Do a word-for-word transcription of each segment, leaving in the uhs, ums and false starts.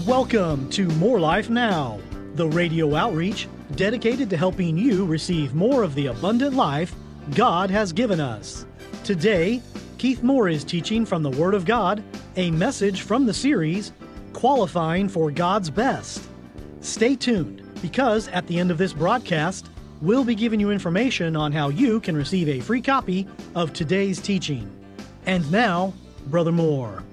Welcome to More Life Now, the radio outreach dedicated to helping you receive more of the abundant life God has given us. Today, Keith Moore is teaching from the Word of God, a message from the series, Qualifying for God's Best. Stay tuned, because at the end of this broadcast, we'll be giving you information on how you can receive a free copy of today's teaching. And now, Brother Moore.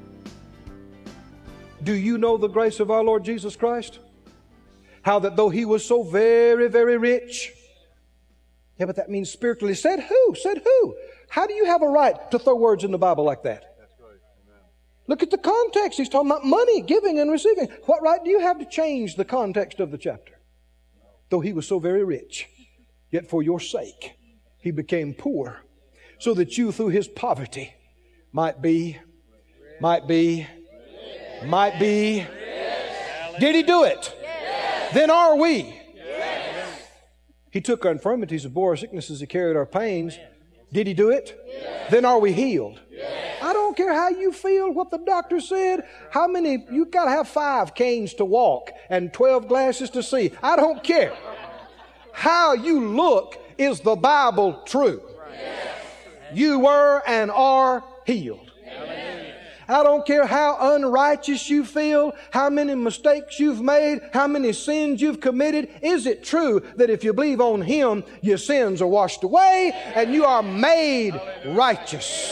Do you know the grace of our Lord Jesus Christ? How that though He was so very, very rich. Yeah, but that means spiritually. Said who? Said who? How do you have a right to throw words in the Bible like that? That's right. Amen. Look at the context. He's talking about money, giving and receiving. What right do you have to change the context of the chapter? Though He was so very rich, yet for your sake He became poor, so that you through His poverty might be, might be, might be. Did He do it? Yes. Then are we? Yes. He took our infirmities and bore our sicknesses. He carried our pains. Did He do it? Yes. Then are we healed? Yes. I don't care how you feel, what the doctor said, how many, you got to have five canes to walk and twelve glasses to see. I don't care. How you look, is the Bible true? Yes. You were and are healed. I don't care how unrighteous you feel, how many mistakes you've made, how many sins you've committed. Is it true that if you believe on Him, your sins are washed away and you are made righteous?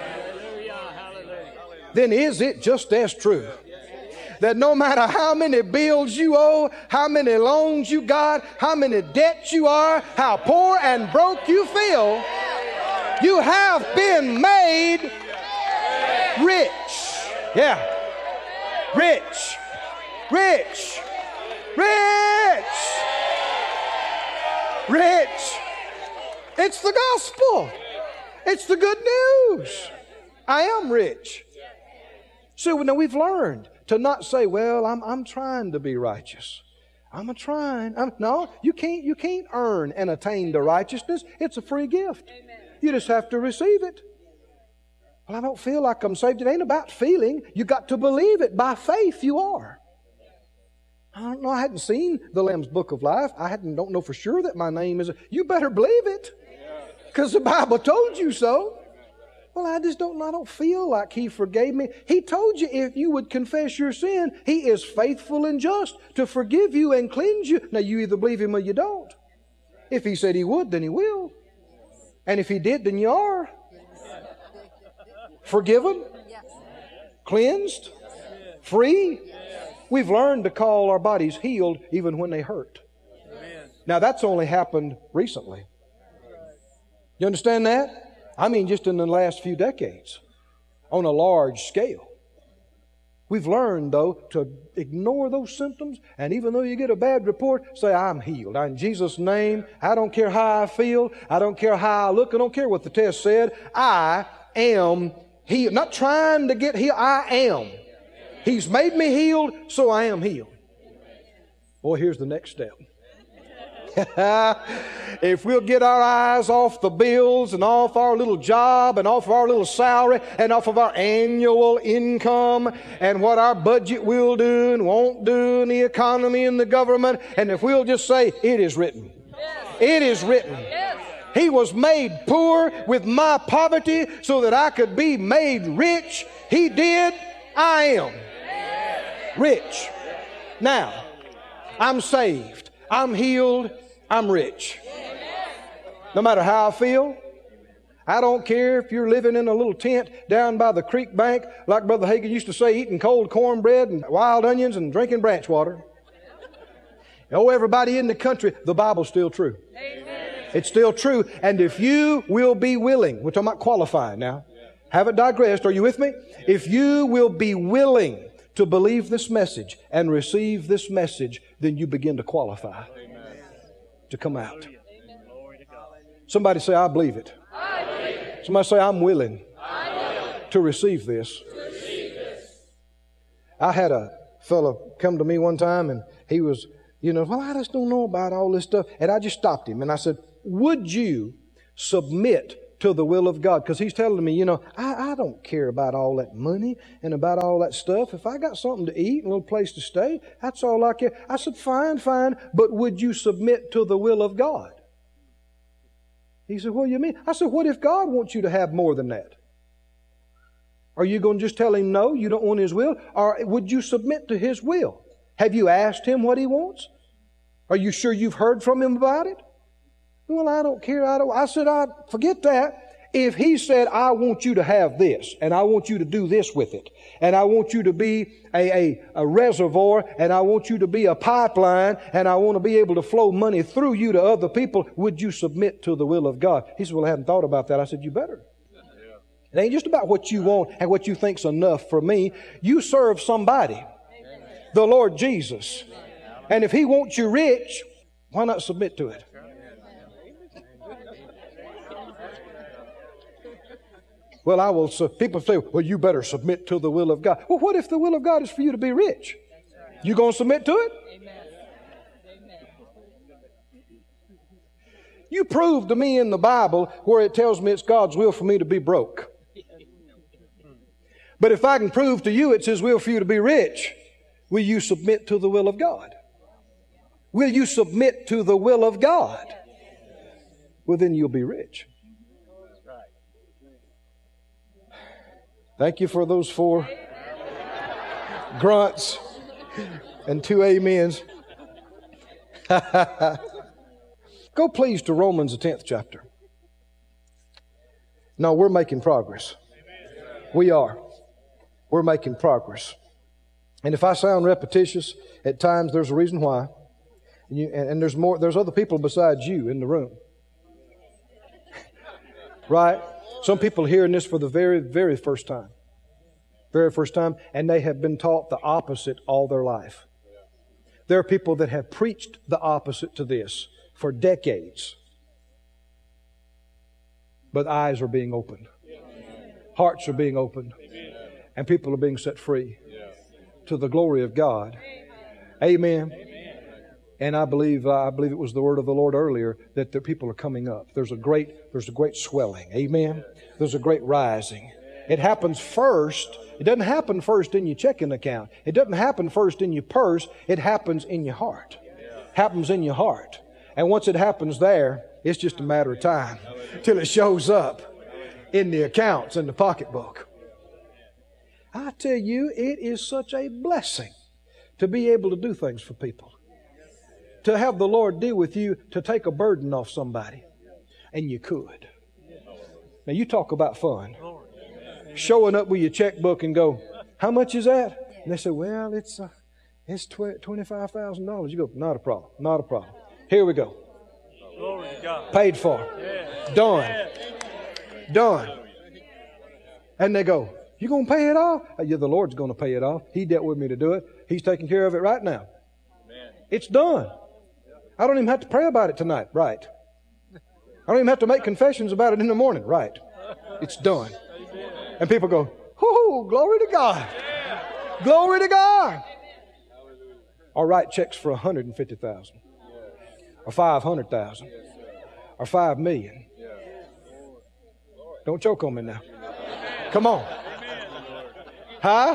Then is it just as true that no matter how many bills you owe, how many loans you got, how many debts you are, how poor and broke you feel, you have been made rich. Yeah. Rich. Rich. Rich. Rich. It's the gospel. It's the good news. I am rich. So now we've learned to not say, well, I'm, I'm trying to be righteous. I'm a trying. I'm, no, you can't, you can't earn and attain to righteousness. It's a free gift. You just have to receive it. Well, I don't feel like I'm saved. It ain't about feeling. You got to believe it. By faith, you are. I don't know. I hadn't seen the Lamb's Book of Life. I hadn't, don't know for sure that my name is. A, you better believe it, because the Bible told you so. Well, I just don't. I don't feel like He forgave me. He told you if you would confess your sin, He is faithful and just to forgive you and cleanse you. Now, you either believe Him or you don't. If He said He would, then He will. And if He did, then you are. Forgiven, cleansed, free. We've learned to call our bodies healed even when they hurt. Now that's only happened recently. You understand that? I mean just in the last few decades on a large scale. We've learned though to ignore those symptoms, and even though you get a bad report, say, I'm healed. In Jesus' name, I don't care how I feel. I don't care how I look. I don't care what the test said. I am healed. Not trying to get healed. I am. He's made me healed, so I am healed. Boy, here's the next step. If we'll get our eyes off the bills and off our little job and off our little salary and off of our annual income and what our budget will do and won't do and the economy and the government, and if we'll just say, it is written. It is written. He was made poor with my poverty so that I could be made rich. He did. I am rich. Now, I'm saved. I'm healed. I'm rich. No matter how I feel. I don't care if you're living in a little tent down by the creek bank, like Brother Hagin used to say, eating cold cornbread and wild onions and drinking branch water. Oh, everybody in the country, the Bible's still true. It's still true. And if you will be willing, we're talking about qualifying now. Haven't digressed. Are you with me? If you will be willing to believe this message and receive this message, then you begin to qualify to come out. Somebody say, I believe it. I believe it. Somebody say, I'm willing, I'm willing to receive this. to receive this. I had a fellow come to me one time and he was, you know, well, I just don't know about all this stuff. And I just stopped him and I said, would you submit to the will of God. Because He's telling me, you know, I, I don't care about all that money and about all that stuff. If I got something to eat and a little place to stay, that's all I care. I said, fine, fine, but would you submit to the will of God? He said, what do you mean? I said, what if God wants you to have more than that? Are you going to just tell Him no, you don't want His will? Or would you submit to His will? Have you asked Him what He wants? Are you sure you've heard from Him about it? Well, I don't care. I don't. I said, I forget that. If He said, I want you to have this, and I want you to do this with it, and I want you to be a, a, a reservoir, and I want you to be a pipeline, and I want to be able to flow money through you to other people, would you submit to the will of God? He said, well, I hadn't thought about that. I said, you better. It ain't just about what you want and what you think's enough for me. You serve somebody, the Lord Jesus. And if He wants you rich, why not submit to it? Well, I will. So people say, well, you better submit to the will of God. Well, what if the will of God is for you to be rich? You going to submit to it? You prove to me in the Bible where it tells me it's God's will for me to be broke. But if I can prove to you it's His will for you to be rich, will you submit to the will of God? Will you submit to the will of God? Well, then you'll be rich. Thank you for those four grunts and two amens. Go please to Romans, the tenth chapter. No, we're making progress. We are. We're making progress. And if I sound repetitious at times, there's a reason why. And, you, and, and there's more. There's other people besides you in the room. Right? Some people hearing this for the very, very first time. Very first time. And they have been taught the opposite all their life. There are people that have preached the opposite to this for decades. But eyes are being opened. Hearts are being opened. And people are being set free to the glory of God. Amen. And I believe I believe it was the word of the Lord earlier that the people are coming up. There's a great there's a great swelling. Amen. There's a great rising. It happens first. It doesn't happen first in your checking account. It doesn't happen first in your purse. It happens in your heart. Happens in your heart. And once it happens there, it's just a matter of time till it shows up in the accounts, in the pocketbook. I tell you, it is such a blessing to be able to do things for people. To have the Lord deal with you to take a burden off somebody. And you could. Now you talk about fun. Showing up with your checkbook and go, how much is that? And they say, well, it's uh, it's twenty-five thousand dollars. You go, not a problem. Not a problem. Here we go. Paid for. Done. Done. And they go, you going to pay it off? Yeah, the Lord's going to pay it off. He dealt with me to do it. He's taking care of it right now. It's done. I don't even have to pray about it tonight. Right. I don't even have to make confessions about it in the morning. Right. It's done. And people go, oh, glory to God. Glory to God. Or write checks for one hundred fifty thousand dollars. Or five hundred thousand dollars. Or five million dollars. Don't choke on me now. Come on. Huh?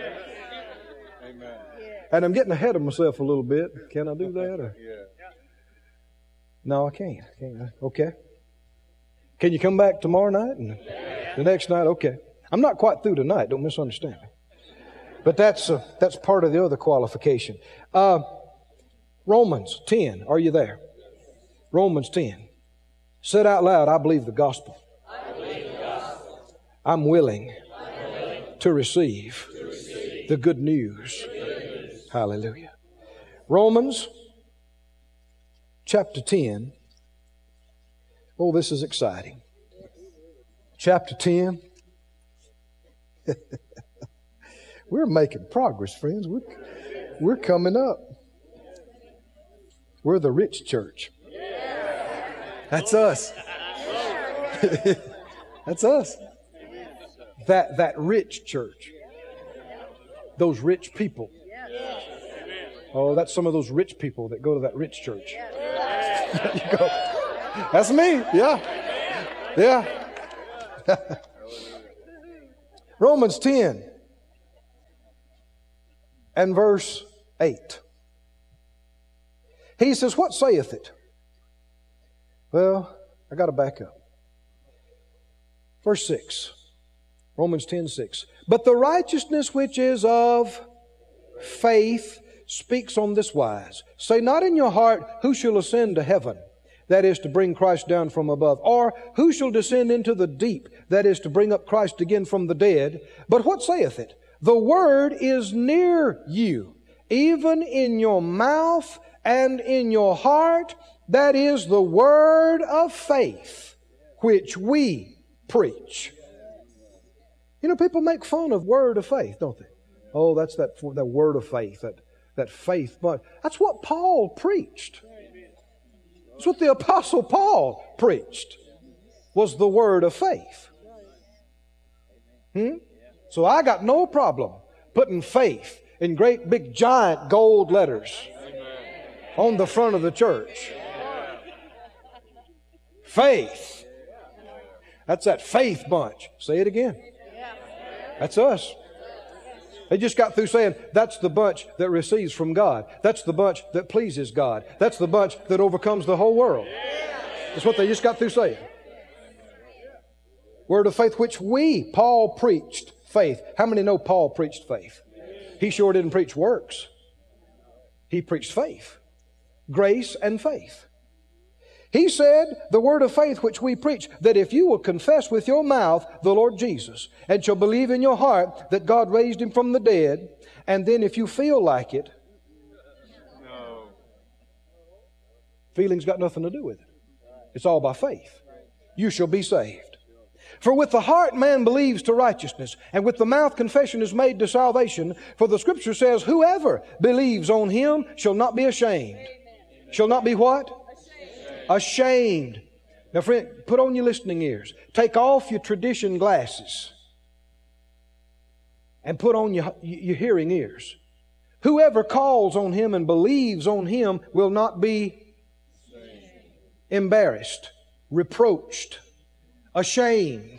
And I'm getting ahead of myself a little bit. Can I do that? Or? No, I can't. can't. Okay. Can you come back tomorrow night? And the next night? Okay. I'm not quite through tonight. Don't misunderstand me. But that's uh, that's part of the other qualification. Uh, Romans ten. Are you there? Romans ten. Said out loud, I believe the gospel. I believe the gospel. I'm willing, I'm willing to, receive to receive the good news. the good news. Hallelujah. Romans chapter ten. Oh, this is exciting. Chapter ten. We're making progress, friends. We're, we're coming up. We're the rich church. That's us. That's us. That, that rich church. Those rich people. Oh, that's some of those rich people that go to that rich church. You go, that's me. Yeah. Yeah. Romans ten and verse eight. He says, what saith it? Well, I got to back up. Verse six. Romans ten, six. But the righteousness which is of faith speaks on this wise. Say not in your heart, who shall ascend to heaven? That is to bring Christ down from above. Or who shall descend into the deep? That is to bring up Christ again from the dead. But what saith it? The word is near you, even in your mouth and in your heart. That is the word of faith, which we preach. You know, people make fun of word of faith, don't they? Oh, that's that, that word of faith, that, that faith. But that's what Paul preached. That's what the Apostle Paul preached, was the word of faith. Hmm? So I got no problem putting faith in great big giant gold letters on the front of the church. Faith. That's that faith bunch. Say it again. That's us. They just got through saying that's the bunch that receives from God. That's the bunch that pleases God. That's the bunch that overcomes the whole world. That's what they just got through saying. Word of faith which we, Paul preached faith. How many know Paul preached faith? He sure didn't preach works. He preached faith. Grace and faith. He said, the word of faith which we preach, that if you will confess with your mouth the Lord Jesus, and shall believe in your heart that God raised Him from the dead, and then if you feel like it, no. Feelings got nothing to do with it. It's all by faith. You shall be saved. For with the heart man believes to righteousness, and with the mouth confession is made to salvation. For the Scripture says, whoever believes on Him shall not be ashamed. Amen. Shall not be what? Ashamed. Now, friend, put on your listening ears. Take off your tradition glasses and put on your, your hearing ears. Whoever calls on Him and believes on Him will not be embarrassed, reproached, ashamed.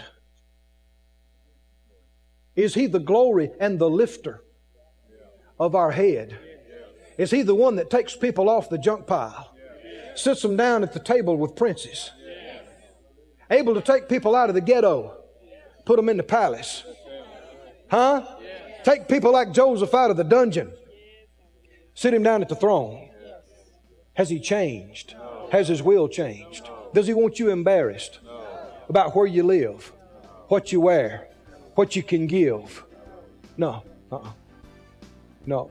Is He the glory and the lifter of our head? Is He the one that takes people off the junk pile? Sits them down at the table with princes. Able to take people out of the ghetto, put them in the palace. Huh? Take people like Joseph out of the dungeon, sit him down at the throne. Has He changed? Has His will changed? Does He want you embarrassed about where you live, what you wear, what you can give? No. Uh-uh. No.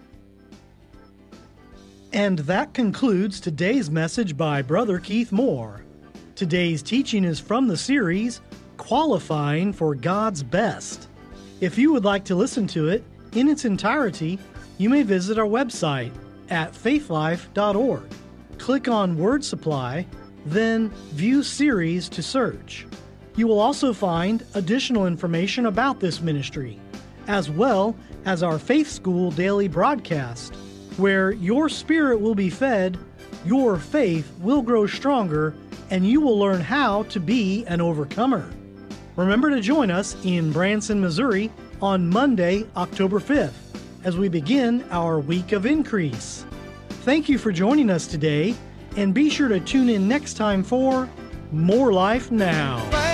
And that concludes today's message by Brother Keith Moore. Today's teaching is from the series, Qualifying for God's Best. If you would like to listen to it in its entirety, you may visit our website at faithlife dot org. Click on Word Supply, then View Series to search. You will also find additional information about this ministry, as well as our Faith School daily broadcast, where your spirit will be fed, your faith will grow stronger, and you will learn how to be an overcomer. Remember to join us in Branson, Missouri on Monday, October fifth, as we begin our week of increase. Thank you for joining us today, and be sure to tune in next time for More Life Now.